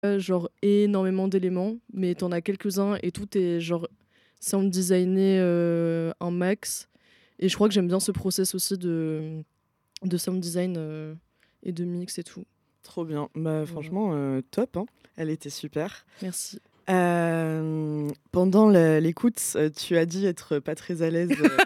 genre énormément d'éléments, mais t'en as quelques-uns et tout est genre sound designé un max. Et je crois que j'aime bien ce process aussi de sound design et de mix et tout. Trop bien. Bah, franchement, top. Hein. Elle était super. Merci. Pendant l'écoute, tu as dit être pas très à l'aise.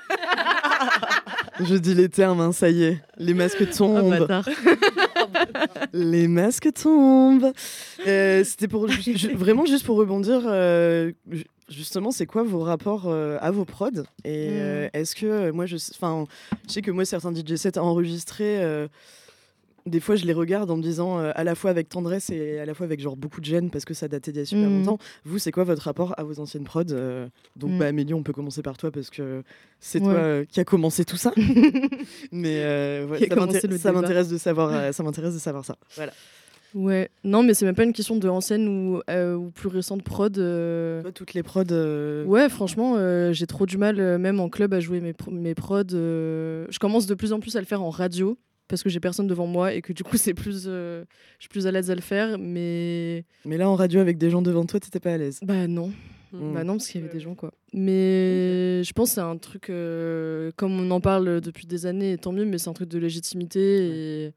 Je dis les termes, hein, ça y est. Les masques tombent. Oh, bâtard. Les masques tombent. C'était vraiment juste pour rebondir. Justement, c'est quoi vos rapports à vos prods et est-ce que moi je sais que moi certains DJ sets enregistrés des fois je les regarde en me disant à la fois avec tendresse et à la fois avec genre beaucoup de gêne parce que ça datait d'il y a super longtemps. Vous, c'est quoi votre rapport à vos anciennes prods donc bah Amélie, on peut commencer par toi parce que c'est toi qui a commencé tout ça. Mais ça m'intéresse de savoir ça. Voilà. Ouais, non, mais c'est même pas une question de ancienne ou plus récente prod. Toi, toutes les prods. Ouais, franchement, j'ai trop du mal, même en club, à jouer mes prods. Je commence de plus en plus à le faire en radio parce que j'ai personne devant moi et que du coup, je suis plus à l'aise à le faire. Mais là, en radio, avec des gens devant toi, t'étais pas à l'aise? Bah non. Bah non, parce qu'il y avait des gens, quoi. Mais je pense que c'est un truc, comme on en parle depuis des années, et tant mieux, mais c'est un truc de légitimité et...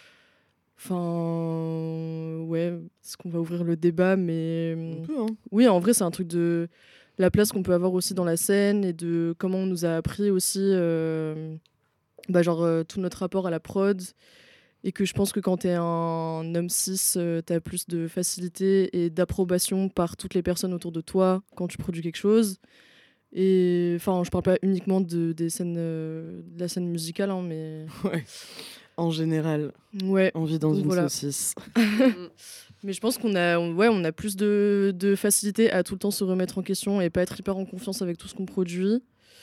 Enfin, ouais, est-ce qu'on va ouvrir le débat, mais... On peut, hein. Oui, en vrai, c'est un truc de la place qu'on peut avoir aussi dans la scène et de comment on nous a appris aussi tout notre rapport à la prod. Et que je pense que quand t'es un homme cis, t'as plus de facilité et d'approbation par toutes les personnes autour de toi quand tu produis quelque chose. Et enfin, je parle pas uniquement de la scène musicale, hein, mais... Ouais. En général, on vit dans une saucisse. Mais je pense qu'on a plus de facilité à tout le temps se remettre en question et pas être hyper en confiance avec tout ce qu'on produit.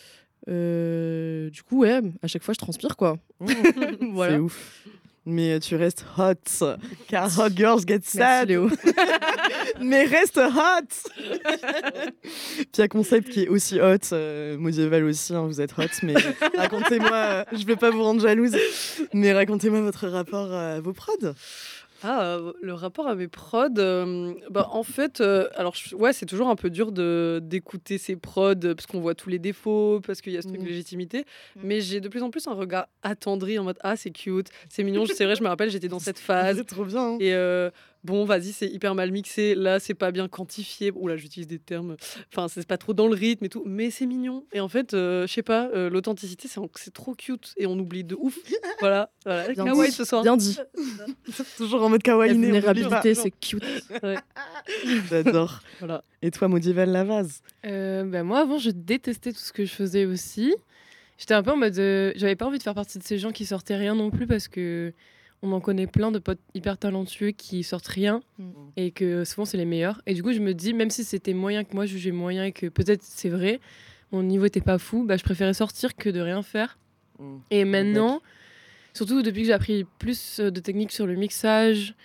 Du coup, ouais, à chaque fois, je transpire, quoi. Voilà. C'est ouf. Mais tu restes hot, car hot girls get sad. Merci, Léo. Mais reste hot. Puis il y a Concept qui est aussi hot, Modieval aussi, hein, vous êtes hot, mais racontez-moi, je vais pas vous rendre jalouse, mais racontez-moi votre rapport à vos prods. Le rapport à mes prods, en fait, c'est toujours un peu dur d'écouter ces prods parce qu'on voit tous les défauts, parce qu'il y a ce truc de légitimité, mais j'ai de plus en plus un regard attendri en mode c'est cute, c'est mignon, c'est vrai, je me rappelle, j'étais dans cette phase. C'est trop bien. Hein. Et bon, vas-y, c'est hyper mal mixé, là, c'est pas bien quantifié. Oula, j'utilise des termes, enfin, c'est pas trop dans le rythme et tout, mais c'est mignon. Et en fait, je sais pas, l'authenticité, c'est trop cute et on oublie de ouf. Voilà. Kawaii ce soir. Bien dit. Toujours en mode kawaii. La vulnérabilité, c'est cute. Ouais. J'adore. Voilà. Et toi, Modieval Lavaz? Moi, avant, je détestais tout ce que je faisais aussi. J'étais un peu en mode... j'avais pas envie de faire partie de ces gens qui sortaient rien non plus parce que on en connaît plein de potes hyper talentueux qui sortent rien et que souvent, c'est les meilleurs. Et du coup, je me dis, même si c'était moyen que moi, jugeais moyen et que peut-être c'est vrai, mon niveau était pas fou, je préférais sortir que de rien faire. Et maintenant... Surtout depuis que j'ai appris plus de techniques sur le mixage,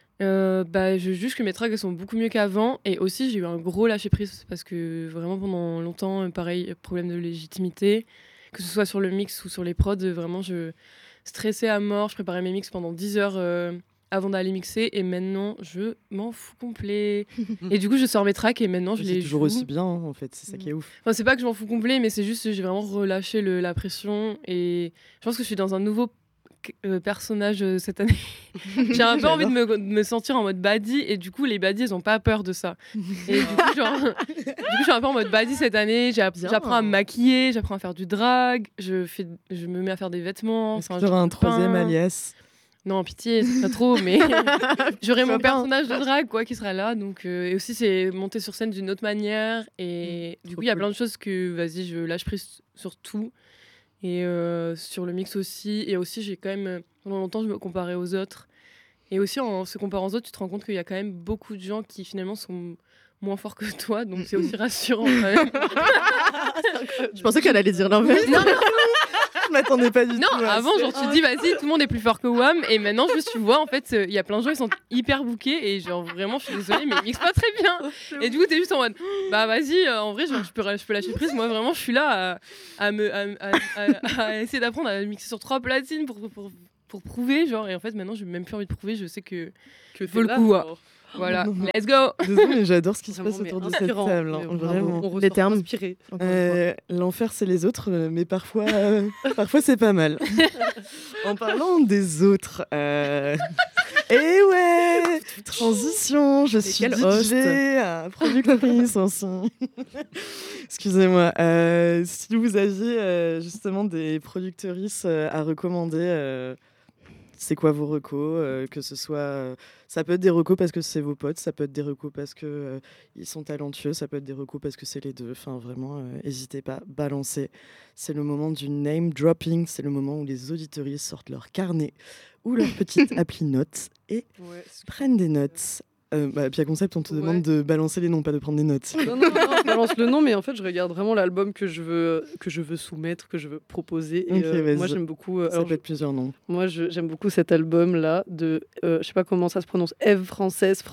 je juge que mes tracks sont beaucoup mieux qu'avant. Et aussi, j'ai eu un gros lâcher-prise parce que vraiment pendant longtemps, pareil, problème de légitimité. Que ce soit sur le mix ou sur les prods, vraiment, je stressais à mort. Je préparais mes mix pendant 10 heures avant d'aller mixer. Et maintenant, je m'en fous complet. Et du coup, je sors mes tracks et maintenant, je les joue. C'est toujours aussi bien, hein, en fait. C'est ça qui est ouf. Enfin, c'est pas que je m'en fous complet, mais c'est juste que j'ai vraiment relâché la pression. Et je pense que je suis dans un nouveau personnage cette année. J'ai un peu envie de me sentir en mode baddie et du coup les baddies elles ont pas peur de ça et du coup je suis un peu en mode baddie cette année. J'apprends à me maquiller, j'apprends à faire du drag, je me mets à faire des vêtements. Est-ce que tu auras un troisième alias? Non, pitié, c'est pas trop, mais j'aurai mon personnage de drag quoi qui sera là. Donc et aussi c'est monter sur scène d'une autre manière et du coup il y a plein de choses que vas-y je lâche prise sur tout. Et sur le mix aussi. Et aussi, j'ai quand même... Pendant longtemps, je me comparais aux autres. Et aussi, en se comparant aux autres, tu te rends compte qu'il y a quand même beaucoup de gens qui, finalement, sont moins forts que toi. Donc, c'est aussi rassurant, quand même. Je pensais qu'elle allait dire l'inverse. Non. Je m'attendais pas du tout. Non, avant, genre, tu te dis, vas-y, tout le monde est plus fort que WAM. Et maintenant, juste, tu vois, en fait, il y a plein de gens, ils sont hyper bookés. Et genre, vraiment, je suis désolée, mais ils mixent pas très bien. Et du coup, t'es juste en mode, vas-y, en vrai, genre, je peux lâcher prise. Moi, vraiment, je suis là à essayer d'apprendre à mixer sur 3 platines pour prouver. Genre, et en fait, maintenant, j'ai même plus envie de prouver. Je sais que vaut le coup. Voilà, Non. let's go. Désolée, mais j'adore ce qui se Vraiment, passe mais autour de cette inspirant. table. hein, Mais Vraiment. On Les ressort termes. inspiré. Encore une fois. L'enfer, c'est les autres, mais parfois, parfois c'est pas mal. En parlant des autres, et ouais, transition, je suis quel DJ, host. productrice aussi. Excusez-moi. Si vous aviez justement des productrices à recommander, c'est quoi vos recos, que ce soit, ça peut être des recos parce que c'est vos potes, ça peut être des recos parce que ils sont talentueux, ça peut être des recos parce que c'est les deux. Enfin, vraiment, n'hésitez pas, balancez. C'est le moment du name dropping, c'est le moment où les auditeuristes sortent leur carnet ou leur petite appli notes et Ouais. prennent des notes. Pia Concept, on te demande Ouais. de balancer les noms, pas de prendre des notes. Non, je balance le nom, mais en fait, je regarde vraiment l'album que je veux soumettre, que je veux proposer. Et Ok, vas-y. moi, j'aime beaucoup. Ça Alors, peut être plusieurs noms. moi, j'aime beaucoup cet album-là de, je sais pas comment ça se prononce, Eve Francis,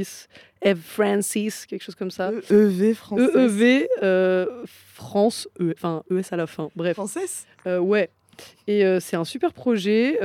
quelque chose comme ça. EEV française. EEV France, enfin ES à la fin. Bref, Française ouais. Et c'est un super projet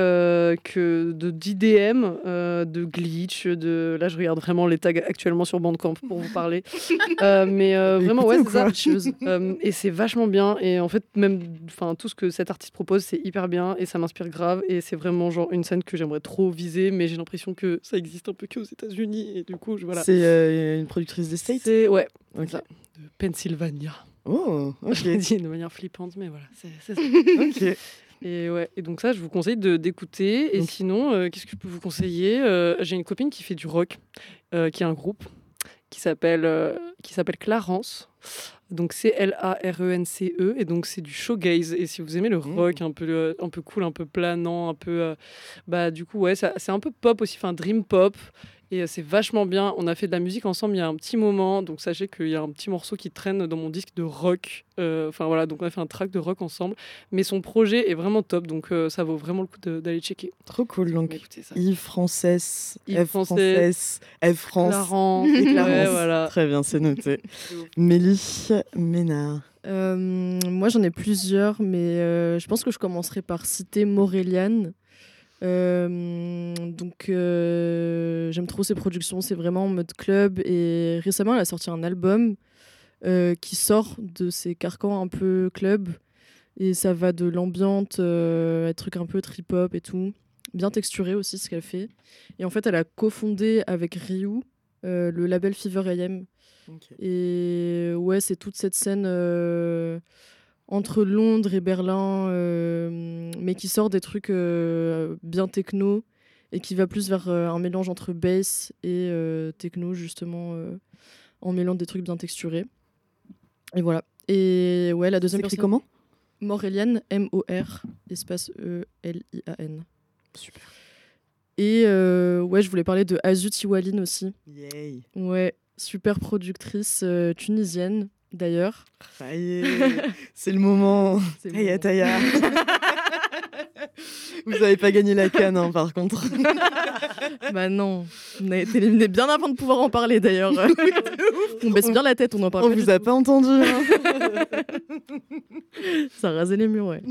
d'IDM, de glitch, là je regarde vraiment les tags actuellement sur Bandcamp pour vous parler. Mais vraiment, ouais, Écoutez c'est ou ça. quoi Et c'est vachement bien. Et en fait, même tout ce que cet artiste propose, c'est hyper bien et ça m'inspire grave. Et c'est vraiment genre une scène que j'aimerais trop viser, mais j'ai l'impression que ça existe un peu qu'aux États-Unis. Et du coup, voilà. C'est une productrice des States. C'est, ouais, Ok. ça, de Pennsylvania. Oh, Je l'ai ok. dit de manière flippante, mais voilà, c'est ça. Ok. Et ouais, et donc ça, je vous conseille d'écouter. Et Donc- sinon, qu'est-ce que je peux vous conseiller? J'ai une copine qui fait du rock, qui a un groupe qui s'appelle Clarence. Donc c'est Larence. Et donc c'est du shoegaze. Et si vous aimez le rock un peu cool, un peu planant, un peu... du coup, ouais, c'est un peu pop aussi, enfin dream pop. Et c'est vachement bien. On a fait de la musique ensemble il y a un petit moment. Donc sachez qu'il y a un petit morceau qui traîne dans mon disque de rock. Enfin voilà, donc on a fait un track de rock ensemble. Mais son projet est vraiment top. Donc ça vaut vraiment le coup d'aller checker. Trop cool. Donc, Écoutez ça. Yves française, Yves F française, F France. Clarence. Et Clarence. Ouais, voilà. Très bien, c'est noté. C'est ouf. Mélie Ménard. Moi, j'en ai plusieurs, mais je pense que je commencerai par citer Maureliane. J'aime trop ses productions, c'est vraiment en mode club. Et récemment, elle a sorti un album qui sort de ses carcans un peu club. Et ça va de l'ambiante, à trucs un peu trip-hop et tout. Bien texturé aussi, ce qu'elle fait. Et en fait, elle a cofondé avec Ryu le label Fever AM. Et ouais, c'est toute cette scène entre Londres et Berlin, mais qui sort des trucs bien techno et qui va plus vers un mélange entre bass et techno, justement, en mêlant des trucs bien texturés. Et voilà. Et ouais, la deuxième C'est écrit personne... comment Maureliane, M-O-R, espace E-L-I-A-N. Super. Et ouais, je voulais parler de Azu Tiwaline aussi. Yay. Ouais, super productrice tunisienne d'ailleurs. Ça y est, c'est le moment. C'est le Taya moment. Taya. Vous n'avez pas gagné la canne, hein, par contre. Bah non, on a été éliminés bien avant de pouvoir en parler d'ailleurs. On baisse bien la tête, on en parle On pas du vous a pas entendu. hein. tout. Ça a rasé les murs, ouais.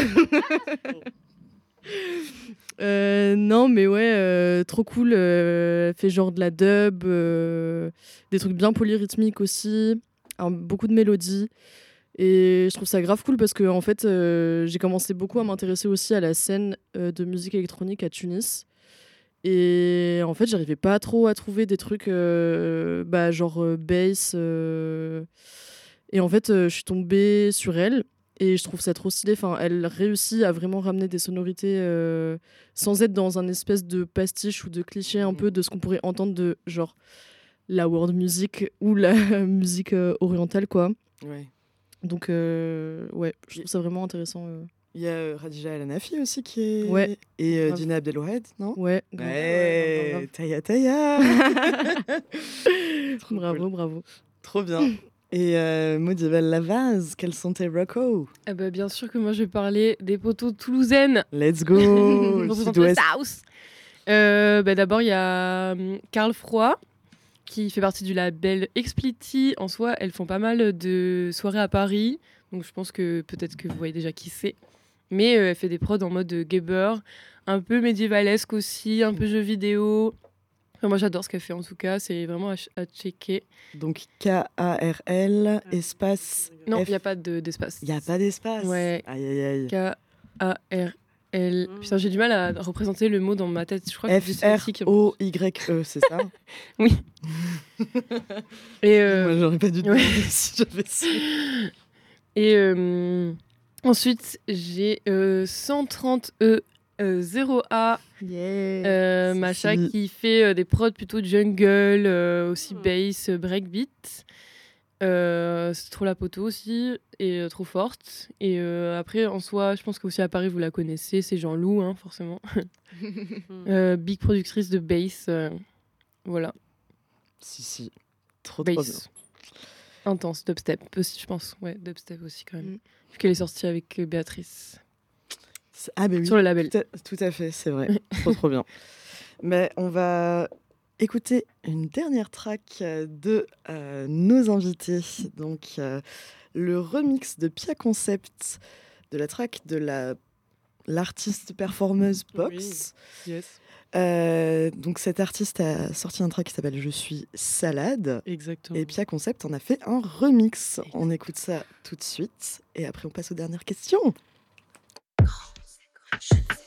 Non mais ouais, trop cool. Elle fait genre de la dub, des trucs bien polyrythmiques aussi, beaucoup de mélodies. Et je trouve ça grave cool parce que en fait, j'ai commencé beaucoup à m'intéresser aussi à la scène de musique électronique à Tunis. Et en fait, j'arrivais pas trop à trouver des trucs genre bass. Et en fait, je suis tombée sur elle. Et je trouve ça trop stylé. Enfin, elle réussit à vraiment ramener des sonorités sans être dans un espèce de pastiche ou de cliché un peu de ce qu'on pourrait entendre de genre la world music ou la musique orientale, quoi. Ouais. Donc, ouais, je trouve ça vraiment intéressant. Il y a Radija El Hanafi aussi qui est. Ouais. Et Grave. Dina Abdelwahed, non Ouais, grave. Ouais, grave, Taya Taya. Trop bravo, cool. bravo. Trop bien. Et Maudivelle Lavaz, quels sont tes recos? Ah bah, bien sûr que moi je vais parler des poteaux toulousaines. Let's go. On représente le Sud-Ouest. South. D'abord, il y a Carl Froid, qui fait partie du label Explity. En soi, elles font pas mal de soirées à Paris. Donc, je pense que peut-être que vous voyez déjà qui c'est. Mais elle fait des prods en mode Geber, un peu médiévalesque aussi, un peu jeu vidéo. Enfin, moi, j'adore ce qu'elle fait en tout cas. C'est vraiment à checker. Donc Karl, espace. Non, il F. n'y a pas d'espace. Il n'y a pas d'espace. Ouais. Aïe, aïe, aïe. K-A-R-L. Putain, j'ai du mal à représenter le mot dans ma tête. Je crois que F-R-O-Y-E, c'est ça? Oui. Et Moi, j'aurais pas dû te ouais. demander si j'avais su. Et ensuite, j'ai 130E 0A, Macha Si. qui fait des prods plutôt jungle, aussi bass, breakbeat. C'est trop la poteau aussi, et trop forte. Et après, en soi, je pense qu'aussi à Paris, vous la connaissez, c'est Jean-Loup, hein, forcément. Big productrice de bass. Voilà. Si. Trop bien. Bass. Intense, dubstep aussi, je pense. Ouais, dubstep aussi, quand même. Vu qu'elle est sortie avec Béatrice. Ah, ben oui. Sur le label. Tout à fait, c'est vrai. trop bien. Mais on va écouter une dernière track de nos invités. Donc, le remix de Pia Concept de la track de l'artiste performeuse Box. Oui. Yes. Donc cet artiste a sorti un track qui s'appelle Je suis salade. Exactement. Et Pia Concept en a fait un remix. On écoute ça tout de suite et après on passe aux dernières questions. Je ne sais